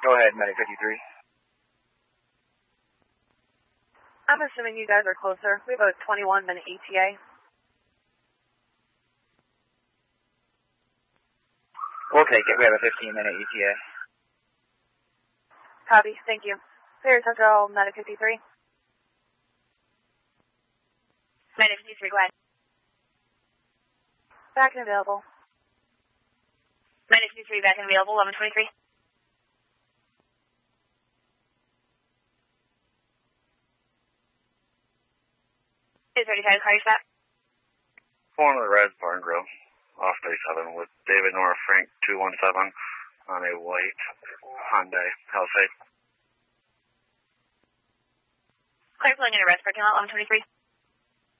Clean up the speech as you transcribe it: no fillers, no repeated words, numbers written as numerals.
Go ahead, Medic 53. I'm assuming you guys are closer. We have a 21-minute ETA. We'll take it. We have a 15-minute ETA. Copy. Thank you. Clear Central, Medic 53. Medic 53, go ahead. Back and available. Medic 53, back and available, 1123. Is 35 car stop? Pulling to the Red Barn Grill, off 37 with David Nora Frank 217 on a white Hyundai Palisade. Clear pulling in a rest parking lot, 1123.